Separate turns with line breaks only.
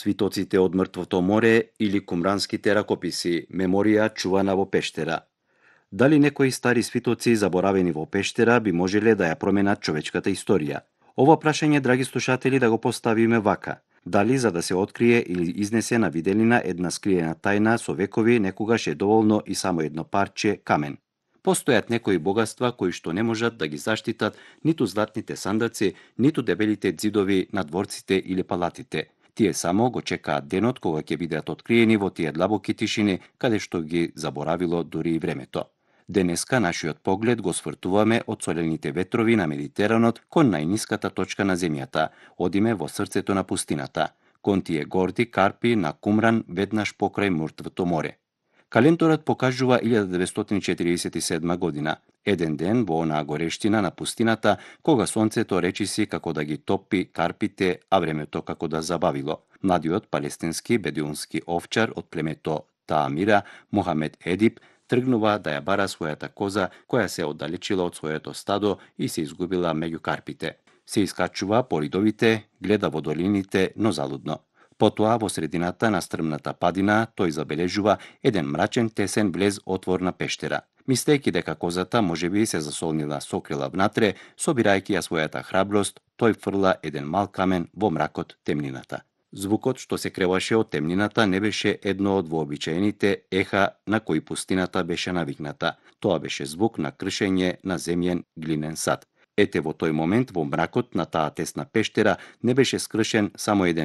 Свитоците од мртвото море или кумранските ракописи, меморија чувана во пештера. Дали некои стари свитоци заборавени во пештера би можеле да ја променат човечката историја? Ова прашање, драги слушатели, да го поставиме вака. Дали за да се открие или изнесе на виделина една скриена тајна со векови, некогаш е доволно и само едно парче камен? Постојат некои богатства кои што не можат да ги заштитат ниту златните сандаци, ниту дебелите ѕидови на дворците или палатите. Тие само го чекаат денот кога ќе бидат откриени во тие длабоки тишини, каде што ги заборавило дури и времето. Денеска нашиот поглед го свртуваме од солените ветрови на Медитеранот кон најниската точка на земјата. Одиме во срцето на пустината, кон тие горди карпи на Кумран веднаш покрај мртвото море. Каленторот покажува 1947 година, еден ден во онаа горештина на пустината, кога сонцето речиси како да ги топи карпите, а времето како да забавило. Младиот палестински бедуински овчар од племето Таамира, Мохамед Едиб, тргнува да ја бара својата коза, која се оддалечила од своето стадо и се изгубила меѓу карпите. Се искачува по ридовите, гледа во долините, но залудно. Потоа, во средината на стрмната падина, тој забележува еден мрачен тесен влез отвор на пештера. Мислејќи дека козата можеби се засолнила сокрила внатре, собирајќи ја својата храброст, тој фрла еден мал камен во мракот темнината. Звукот што се креваше од темнината не беше едно од вообичаените еха на кои пустината беше навикната. Тоа беше звук на кршење на земјен глинен сад. Ете, во тој момент во мракот на таа тесна пештера не беше скршен само еден